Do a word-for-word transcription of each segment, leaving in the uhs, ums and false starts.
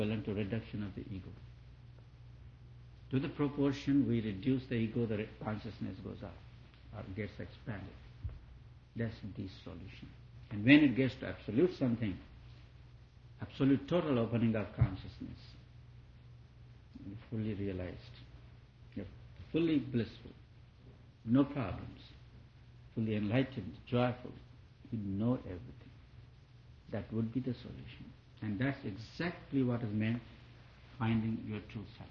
equivalent to reduction of the ego. To the proportion we reduce the ego, the consciousness goes up or gets expanded. That's the solution. And when it gets to absolute something, absolute total opening of consciousness, you're fully realized, you're fully blissful, no problems, fully enlightened, joyful, you know everything. That would be the solution. And that's exactly what is meant finding your true self.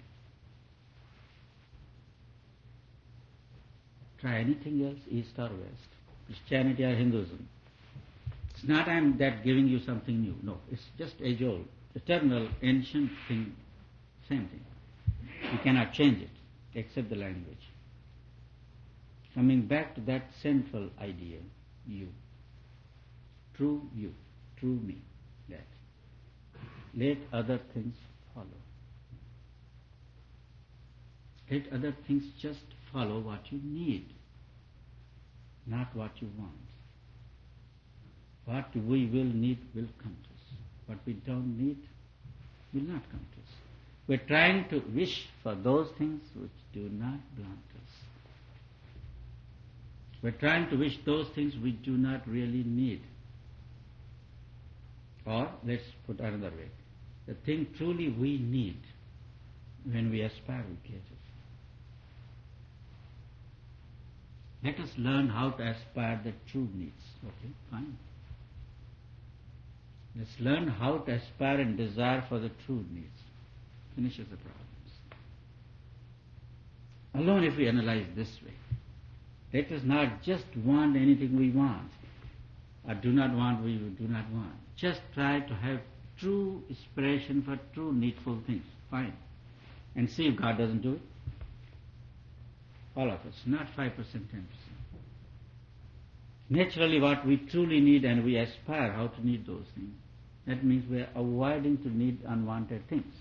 Try anything else, East or West, Christianity or Hinduism. It's not I'm that giving you something new. No, it's just age old, eternal, ancient thing, same thing. You cannot change it, except the language. Coming back to that central idea, you. True you, true me, that. Let other things follow. Let other things just follow what you need, not what you want. What we will need will come to us. What we don't need will not come to us. We're trying to wish for those things which do not belong to us. We're trying to wish those things we do not really need. Or, let's put another way, the thing truly we need, when we aspire, we get it. Let us learn how to aspire the true needs. Okay, fine. Let's learn how to aspire and desire for the true needs. Finishes the problems. Alone if we analyze this way, let us not just want anything we want, or do not want we do not want. Just try to have true aspiration for true needful things. Fine. And see if God doesn't do it. All of us, not five percent, ten percent. Naturally what we truly need and we aspire how to need those things. That means we are avoiding to need unwanted things.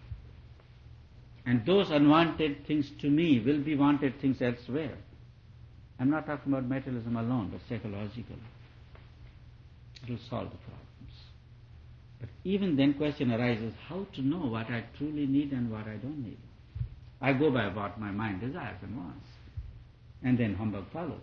And those unwanted things to me will be wanted things elsewhere. I'm not talking about materialism alone, but psychological. It will solve the problems. But even then question arises, how to know what I truly need and what I don't need? I go by what my mind desires and wants. And then humbug follows.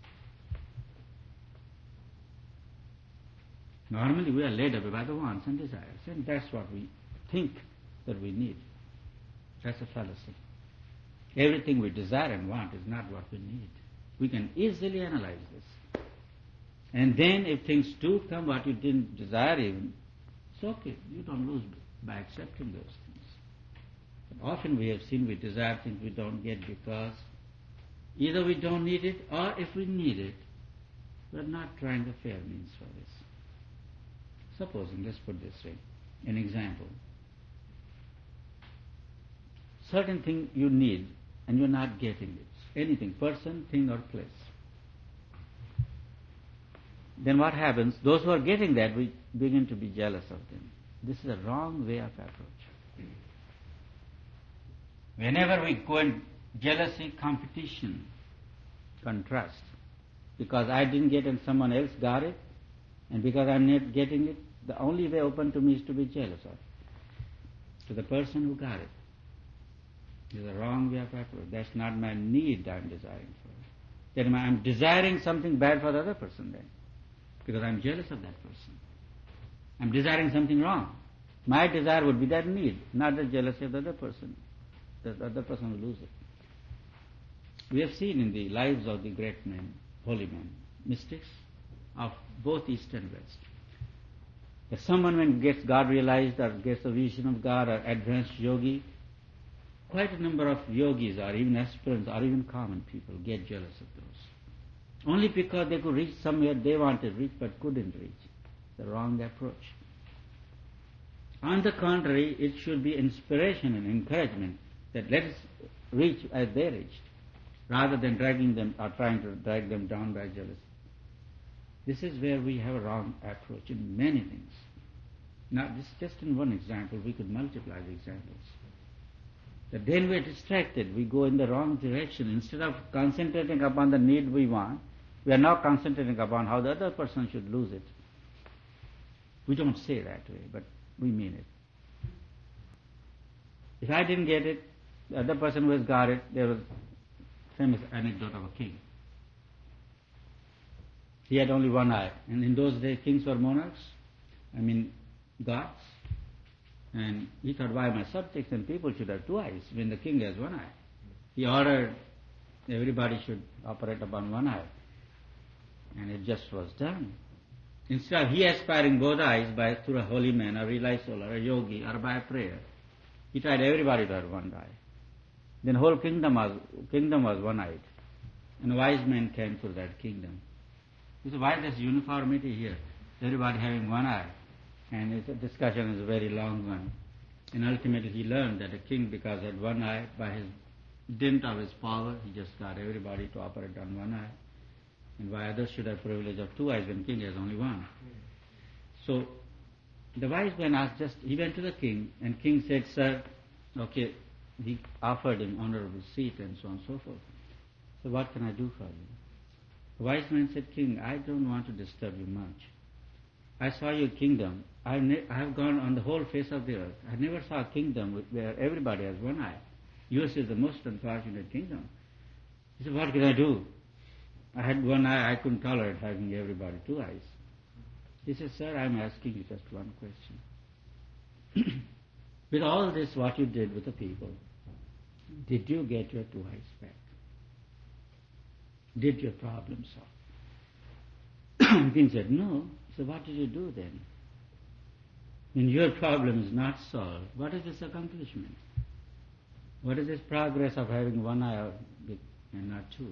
Normally we are led away by the wants and desires, and that's what we think that we need. That's a fallacy. Everything we desire and want is not what we need. We can easily analyze this. And then if things do come what you didn't desire even, it's okay. You don't lose by accepting those things. But often we have seen we desire things we don't get because either we don't need it, or if we need it, we're not trying the fair means for this. Supposing, let's put this way, an example. Certain thing you need and you're not getting it. Anything, person, thing or place. Then what happens? Those who are getting that, we begin to be jealous of them. This is a wrong way of approach. Whenever we go in jealousy, competition, contrast, because I didn't get and someone else got it, and because I'm not getting it, the only way open to me is to be jealous of it. To the person who got it. It's a wrong way of approach. That's not my need I'm desiring for. Then I'm desiring something bad for the other person then, because I'm jealous of that person. I'm desiring something wrong. My desire would be that need, not the jealousy of the other person. The other person will lose it. We have seen in the lives of the great men, holy men, mystics of both East and West. If someone when gets God realized or gets a vision of God or advanced yogi, quite a number of yogis or even aspirants or even common people get jealous of those. Only because they could reach somewhere they wanted to reach but couldn't reach. The wrong approach. On the contrary, it should be inspiration and encouragement that let us reach as they reached, rather than dragging them or trying to drag them down by jealousy. This is where we have a wrong approach in many things. Now, this is just in one example. We could multiply the examples. That then we're distracted. We go in the wrong direction. Instead of concentrating upon the need we want, we are now concentrating upon how the other person should lose it. We don't say that way, but we mean it. If I didn't get it, the other person who has got it, there was famous anecdote of a king. He had only one eye. And in those days, kings were monarchs, I mean, gods. And he thought, why my subjects and people should have two eyes when the king has one eye? He ordered everybody should operate upon one eye. And it just was done. Instead of he aspiring both eyes by through a holy man, a realized soul, or a yogi, or by prayer, he tried everybody to have one eye. Then whole kingdom was kingdom was one-eyed. And wise men came through that kingdom. You say, why this uniformity here? Everybody having one eye. And the discussion is a very long one. And ultimately he learned that a king, because he had one eye, by his dint of his power, he just got everybody to operate on one eye. And why others should have privilege of two eyes when king has only one. So the wise man asked just, he went to the king, and king said, sir, okay, he offered him honorable seat and so on and so forth. So what can I do for you? The wise man said, king, I don't want to disturb you much. I saw your kingdom. I have, ne- I have gone on the whole face of the earth. I never saw a kingdom where everybody has one eye. Yours is the most unfortunate kingdom. He said, what can I do? I had one eye, I couldn't tolerate having everybody two eyes. He said, sir, I'm asking you just one question. With all this, what you did with the people, did you get your two eyes back? Did your problem solve? King said, no. He said, what did you do then? When your problem is not solved, what is this accomplishment? What is this progress of having one eye and not two?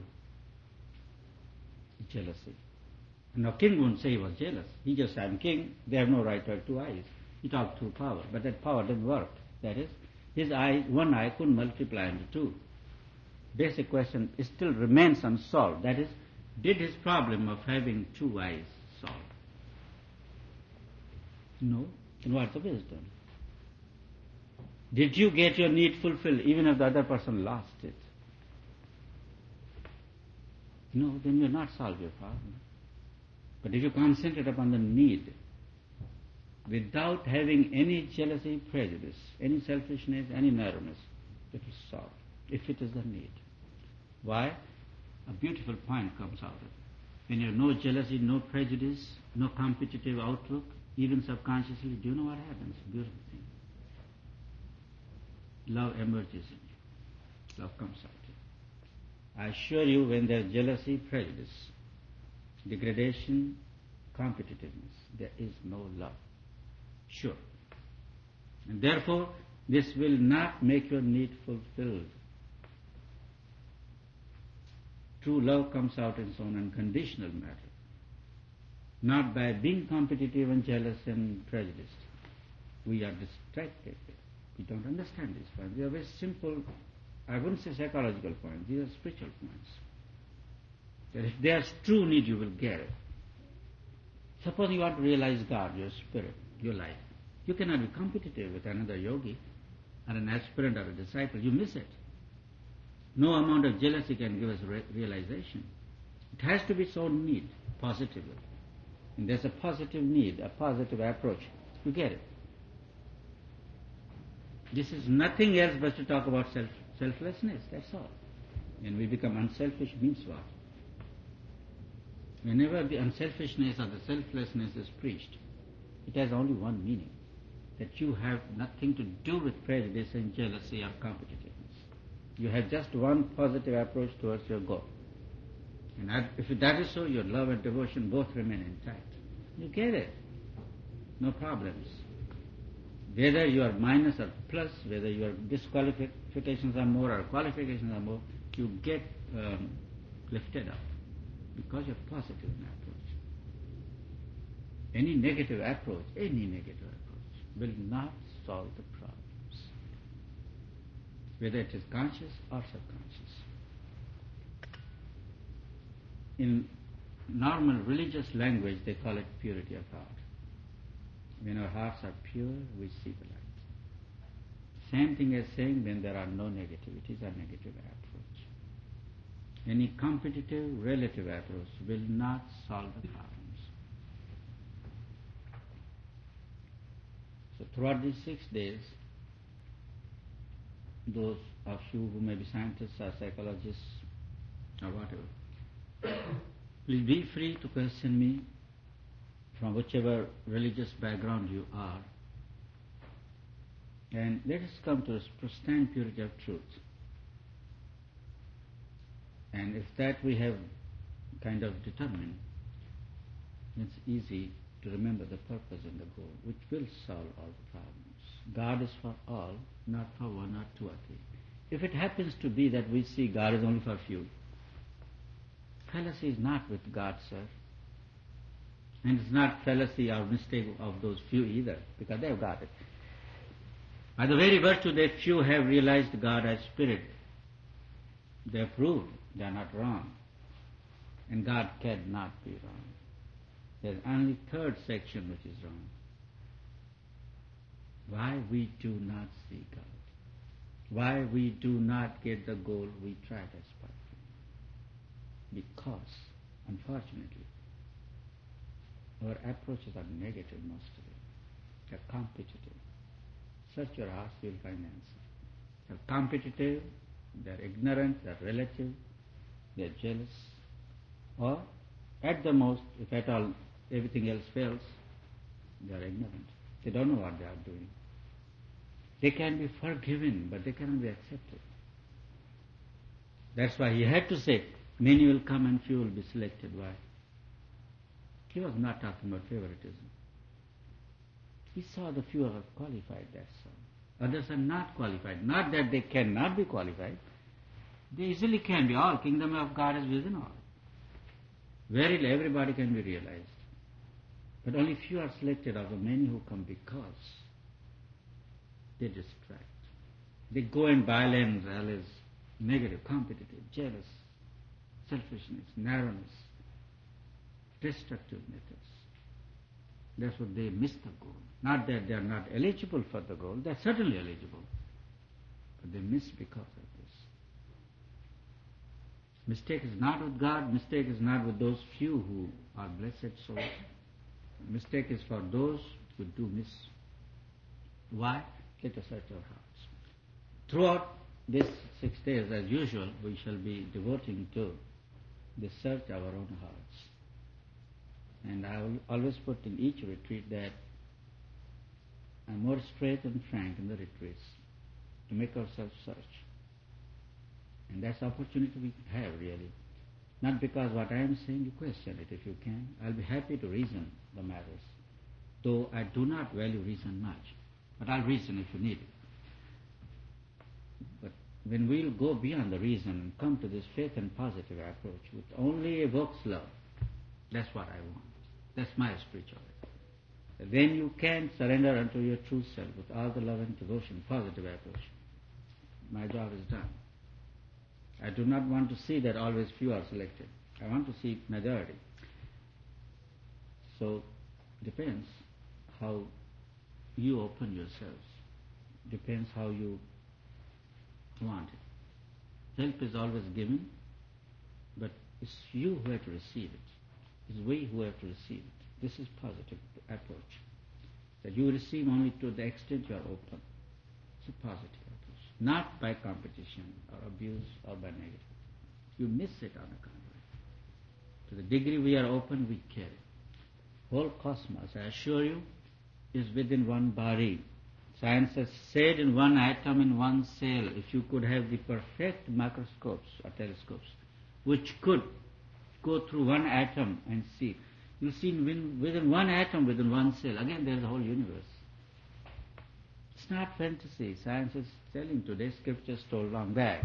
Jealousy. And now king wouldn't say he was jealous. He just said, I'm king, they have no right to have two eyes. He talked through power, but that power didn't work. That is, his eye, one eye couldn't multiply into two. Basic question still remains unsolved. That is, did his problem of having two eyes solve? No. Then what's the wisdom? Did you get your need fulfilled even if the other person lost it? No, then you have not solved your problem. But if you concentrate upon the need, without having any jealousy, prejudice, any selfishness, any narrowness, it is solved, if it is the need. Why? A beautiful point comes out of it. When you have no jealousy, no prejudice, no competitive outlook, even subconsciously, do you know what happens? Beautiful thing. Love emerges in you. Love comes out. I assure you, when there is jealousy, prejudice, degradation, competitiveness, there is no love. Sure. And therefore, this will not make your need fulfilled. True love comes out in its own unconditional matter, not by being competitive and jealous and prejudiced. We are distracted. We don't understand these points. They are very simple, I wouldn't say psychological points, these are spiritual points. That if there's true need, you will get it. Suppose you want to realize God, your spirit, your life. You cannot be competitive with another yogi or an aspirant or a disciple. You miss it. No amount of jealousy can give us re- realization. It has to be its own need, positively. And there's a positive need, a positive approach. You get it. This is nothing else but to talk about self, selflessness, that's all. When we become unselfish, means what? Whenever the unselfishness or the selflessness is preached, it has only one meaning, that you have nothing to do with prejudice and jealousy or competitiveness. You have just one positive approach towards your goal. And if that is so, your love and devotion both remain intact. You get it. No problems. Whether you are minus or plus, whether your disqualifications are more or qualifications are more, you get um, lifted up because you're positive in approach. Any negative approach, any negative approach will not solve the problems, whether it is conscious or subconscious. In normal religious language, they call it purity of heart. When our hearts are pure, we see the light. Same thing as saying when there are no negativities or negative approach. Any competitive, relative approach will not solve the problems. So throughout these six days, those of you who may be scientists or psychologists or whatever, please be free to question me from whichever religious background you are. And let us come to a pristine purity of truth. And if that we have kind of determined, it's easy to remember the purpose and the goal, which will solve all the problems. God is for all, not for one or two or three. If it happens to be that we see God is only for few, fallacy is not with God, sir. And it's not fallacy or mistake of those few either, because they have got it. By the very virtue that few have realized God as Spirit, they have proved they are not wrong. And God cannot be wrong. There's only third section which is wrong. Why we do not see God. Why we do not get the goal we try to aspire to. Because, unfortunately, our approaches are negative most of them. They're competitive. Search your hearts, you'll find answers. They're competitive, they're ignorant, they're relative, they're jealous. Or, at the most, if at all everything else fails, they are ignorant. They don't know what they are doing. They can be forgiven, but they cannot be accepted. That's why he had to say, many will come and few will be selected. Why? He was not talking about favoritism. He saw the few are qualified, that's all. Others are not qualified. Not that they cannot be qualified. They easily can be. All kingdom of God is within all. Verily, everybody can be realized. But only few are selected of the many who come because they distract. They go in violence, alice, negative, competitive, jealous, selfishness, narrowness, destructive methods. That's what they miss the goal. Not that they are not eligible for the goal, they are certainly eligible. But they miss because of this. Mistake is not with God, mistake is not with those few who are blessed souls. Mistake is for those who do miss. Why? Let us search our hearts. Throughout these six days, as usual, we shall be devoting to the search of our own hearts. And I will always put in each retreat that I'm more straight and frank in the retreats to make ourselves search. And that's the opportunity we have, really. Not because what I am saying, you question it if you can. I'll be happy to reason the matters, though I do not value reason much. But I'll reason if you need it. But when we'll go beyond the reason and come to this faith and positive approach, which only evokes love, that's what I want. That's my spirituality. Then you can surrender unto your true self with all the love and devotion, positive approach. My job is done. I do not want to see that always few are selected. I want to see majority. So, depends how you open yourselves. Depends how you want it. Help is always given, but it's you who have to receive it. It's we who have to receive it. This is positive approach. That you receive only to the extent you are open. It's a positive approach. Not by competition or abuse or by negativity. You miss it on the contrary. To the degree we are open, we care. Whole cosmos, I assure you, is within one body. Science has said in one atom, in one cell, if you could have the perfect microscopes or telescopes, which could go through one atom and see, you'll see within one atom, within one cell, again there's a whole universe. It's not fantasy. Science is telling today, scriptures told long back.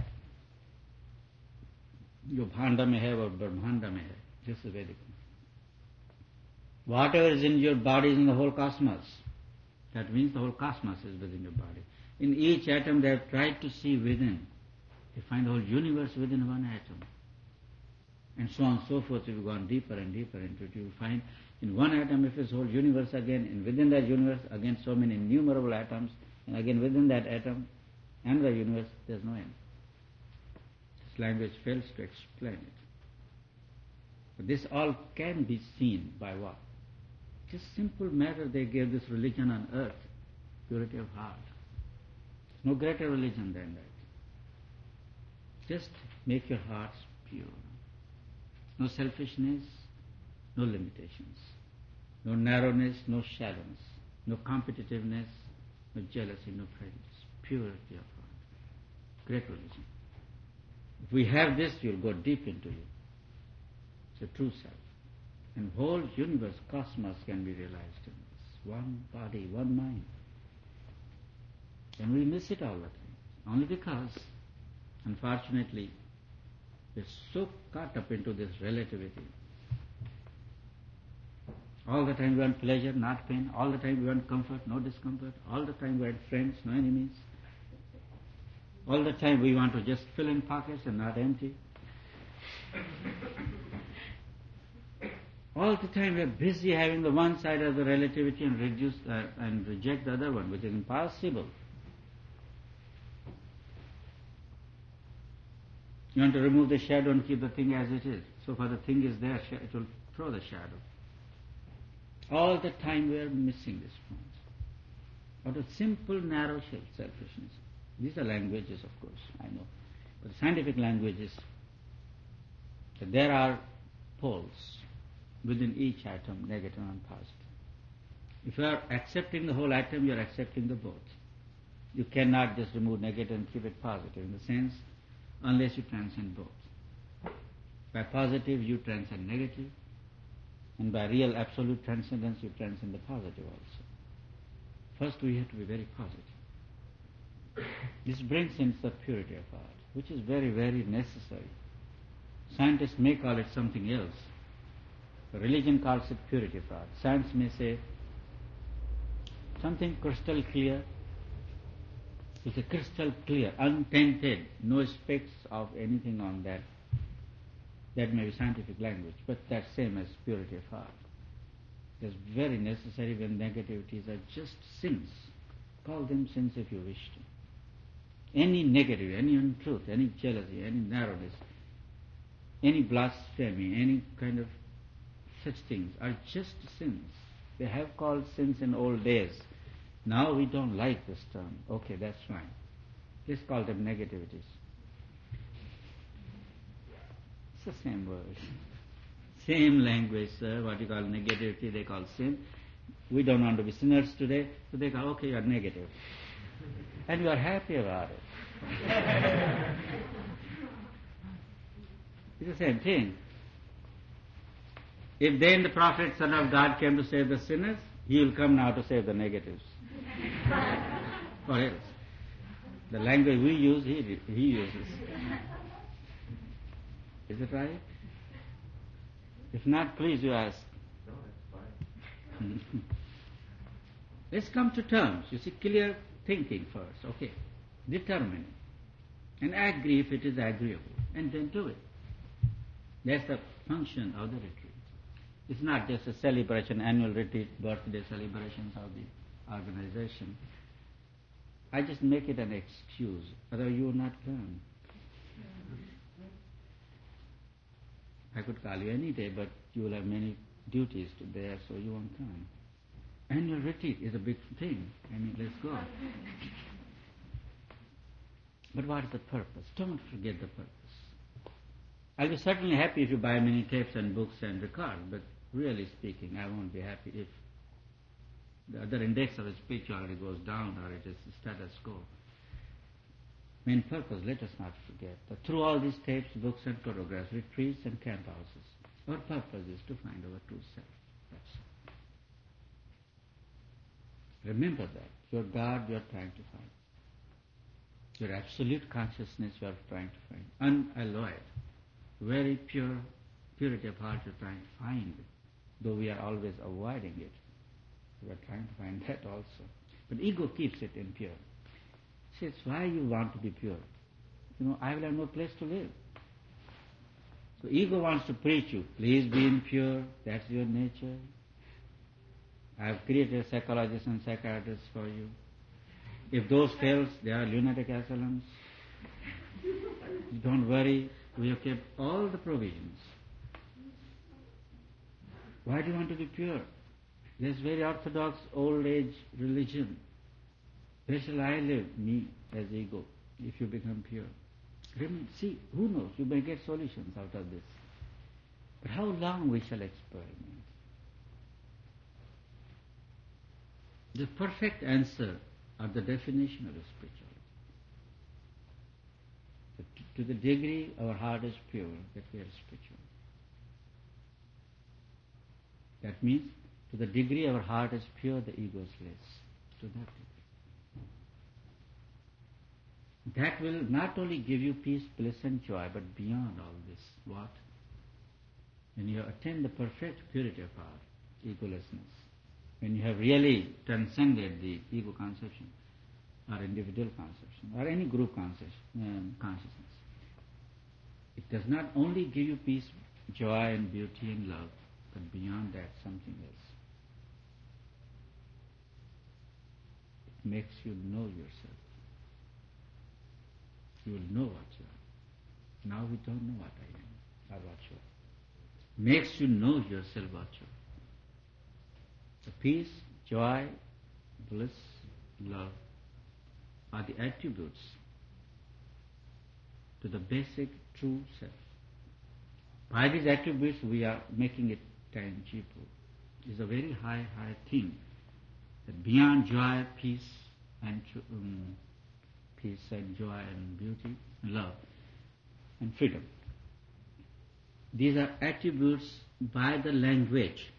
Yo bhanda mein hai or brahmanda mein hai. This is Vedic. Whatever is in your body is in the whole cosmos. That means the whole cosmos is within your body. In each atom they have tried to see within. They find the whole universe within one atom. And so on and so forth. If you go on deeper and deeper into it, you will find in one atom if it's whole universe again, and within that universe again so many innumerable atoms, and again within that atom and the universe there's no end. This language fails to explain it. But this all can be seen by what? Just simple matter they gave this religion on earth, purity of heart. No greater religion than that. Just make your hearts pure. No selfishness, no limitations. No narrowness, no shallowness. No competitiveness, no jealousy, no prejudice. Purity of heart. Great religion. If we have this, you'll go deep into you. It's a true self. And whole universe, cosmos can be realized in this. One body, one mind. And we miss it all the time. Only because, unfortunately, we're so caught up into this relativity. All the time we want pleasure, not pain. All the time we want comfort, no discomfort. All the time we want friends, no enemies. All the time we want to just fill in pockets and not empty. All the time we are busy having the one side of the relativity and reduce uh, and reject the other one, which is impossible. You want to remove the shadow and keep the thing as it is. So far the thing is there, it will throw the shadow. All the time we are missing this point. Out of simple, narrow selfishness. These are languages, of course, I know. But scientific languages, that there are poles within each atom, negative and positive. If you are accepting the whole atom, you are accepting the both. You cannot just remove negative and keep it positive, in the sense, unless you transcend both. By positive, you transcend negative, and by real absolute transcendence, you transcend the positive also. First, we have to be very positive. This brings in the purity of heart, which is very, very necessary. Scientists may call it something else. Religion calls it purity of heart. Science may say something crystal clear. It's a crystal clear, untainted, no specks of anything on that. That may be scientific language, but that's same as purity of heart. It's very necessary when negativities are just sins. Call them sins if you wish to. Any negative, any untruth, any jealousy, any narrowness, any blasphemy, any kind of such things are just sins. They have called sins in old days. Now we don't like this term. Okay, that's fine. Let's call them negativities. It's the same word. Same language, sir. What you call negativity, they call sin. We don't want to be sinners today, so they call, okay, you are negative. And you are happy about it. It's the same thing. If then the Prophet, Son of God, came to save the sinners, he will come now to save the negatives. Or else. The language we use, he, he uses. Is it right? If not, please you ask. No, it's fine. Let's come to terms. You see, clear thinking first. Okay. Determine it. And agree if it is agreeable. And then do it. That's the function of the retreat. It's not just a celebration, annual retreat, birthday celebrations of the organization. I just make it an excuse, otherwise you will not come. I could call you any day, but you will have many duties to bear, so you won't come. Annual retreat is a big thing. I mean, let's go. But what is the purpose? Don't forget the purpose. I'll be certainly happy if you buy many tapes and books and records, but really speaking, I won't be happy if the other index of spirituality goes down or it is status quo. Main purpose, let us not forget, that through all these tapes, books and photographs, retreats and camp houses, our purpose is to find our true self. That's all. Remember that. Your God you are trying to find. Your absolute consciousness you are trying to find. Unalloyed. Very pure, purity of heart you are trying to find. Though we are always avoiding it. We are trying to find that also. But ego keeps it impure. Says, why you want to be pure? You know, I will have no place to live. So ego wants to preach you, please be impure, that's your nature. I have created psychologists and psychiatrists for you. If those fails, they are lunatic asylums. Don't worry, we have kept all the provisions. Why do you want to be pure? This very orthodox old age religion. Where shall I live? Me. as ego, if you become pure. Remain, see, who knows, you may get solutions out of this. But how long we shall experiment? The perfect answer or the definition of the spirituality. To the degree our heart is pure, that we are spiritual. That means, to the degree our heart is pure, the ego is less. To that degree. That will not only give you peace, bliss and joy, but beyond all this, what? When you attain the perfect purity of heart, egolessness, when you have really transcended the ego conception, or individual conception, or any group conception, um, consciousness, it does not only give you peace, joy and beauty and love, but beyond that something else. It makes you know yourself. You will know what you are. Now we don't know what I am, or what you are. Makes you know yourself what you are. The peace, joy, bliss, love are the attributes to the basic true self. By these attributes we are making it tangible. It is a very high, high thing. That beyond joy, peace and um, peace and joy and beauty and love and freedom. These are attributes by the language.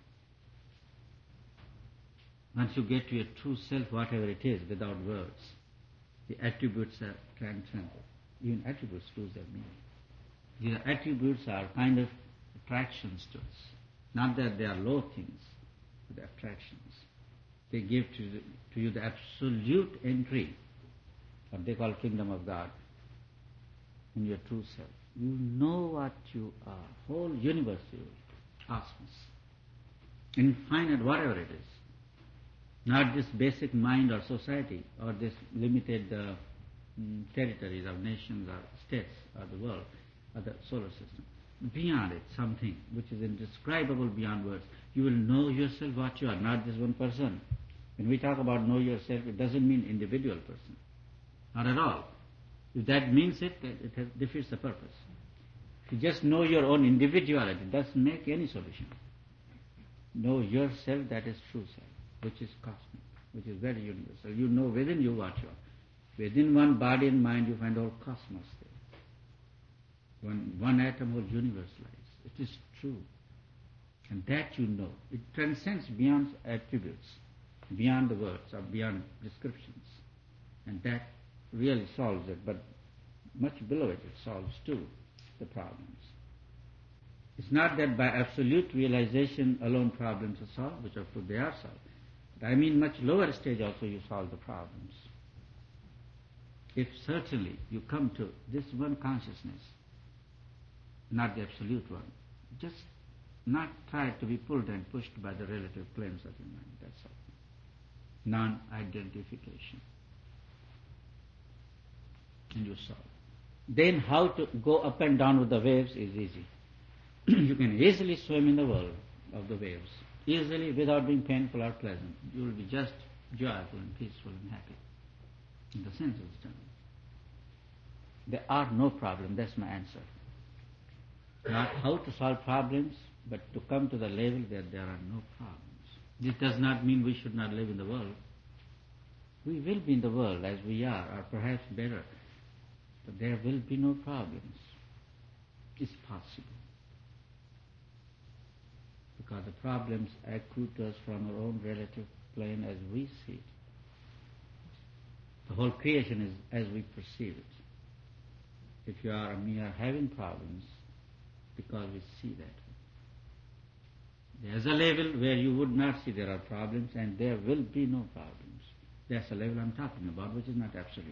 Once you get to your true self, whatever it is, without words, the attributes are transcended. Even attributes lose their meaning. These attributes are kind of attractions to us. Not that they are low things, but attractions. They give to, the, to you the absolute entry, what they call kingdom of God, in your true self. You know what you are, whole universe, cosmos, infinite, whatever it is. Not this basic mind or society or this limited uh, mm, territories of nations or states or the world or the solar system. Beyond it, something which is indescribable beyond words. You will know yourself what you are, not this one person. When we talk about know yourself, it doesn't mean individual person. Not at all. If that means it, it has, defeats the purpose. If you just know your own individuality, it doesn't make any solution. Know yourself, that is true self, which is cosmic, which is very universal. You know within you what you are. Within one body and mind you find all cosmos there. One, one atom, whole universe lies. It is true. And that you know. It transcends beyond attributes, beyond the words or beyond descriptions. And that really solves it, but much below it, it solves too the problems. It's not that by absolute realization alone problems are solved, which of course they are solved. But I mean much lower stage also you solve the problems. If certainly you come to this one consciousness, not the absolute one, just not try to be pulled and pushed by the relative claims of your mind, that's all. Non-identification. And you solve. Then how to go up and down with the waves is easy. You can easily swim in the world of the waves, easily without being painful or pleasant. You will be just joyful and peaceful and happy. In the sense of term. There are no problems, that's my answer. Not how to solve problems, but to come to the level where there are no problems. This does not mean we should not live in the world. We will be in the world as we are, or perhaps better. But there will be no problems. It's possible. Because the problems accrue to us from our own relative plane as we see it. The whole creation is as we perceive it. If you are or me are having problems, because we see that. There's a level where you would not see there are problems and there will be no problems. That's the level I'm talking about, which is not absolute.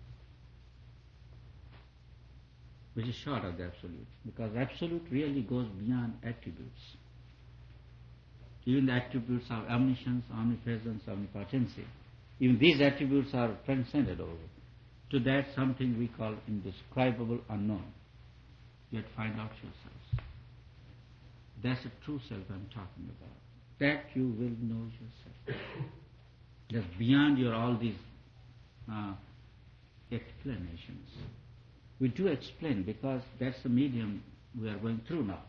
Which is short of the absolute. Because absolute really goes beyond attributes. Even the attributes of omniscience, omnipresence, omnipotency, even these attributes are transcended over. To that something we call indescribable unknown. Yet find out yourselves. That's the true self I'm talking about. That you will know yourself. That's beyond your all these uh, explanations. We do explain because that's the medium we are going through now.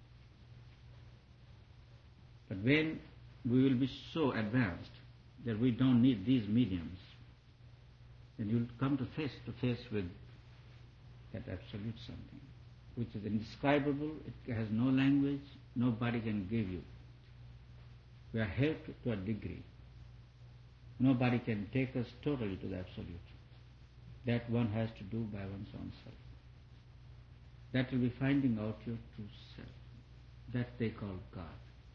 But when we will be so advanced that we don't need these mediums, then you'll come to face to face with that absolute something, which is indescribable, it has no language, nobody can give you. We are helped to a degree. Nobody can take us totally to the absolute. That one has to do by one's own self. That will be finding out your true self. That they call God.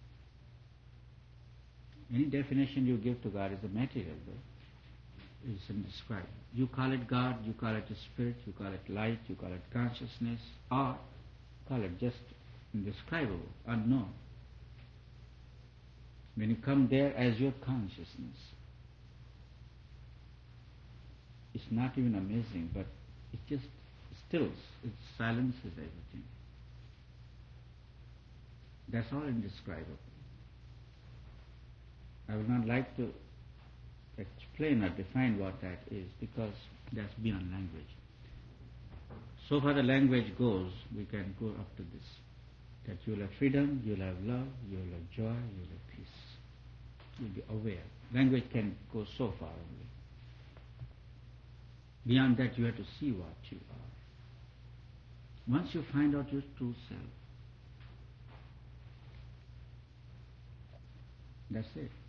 Any definition you give to God is a material, though. It's indescribable. You call it God, you call it a spirit, you call it light, you call it consciousness, or call it just indescribable, unknown. When you come there as your consciousness, it's not even amazing, but it just stills, it silences everything. That's all indescribable. I would not like to explain or define what that is because that's beyond language. So far the language goes, we can go up to this. That you'll have freedom, you'll have love, you'll have joy, you'll have peace. You'll be aware. Language can go so far only. Beyond that you have to see what you are. Once you find out your true self, that's it.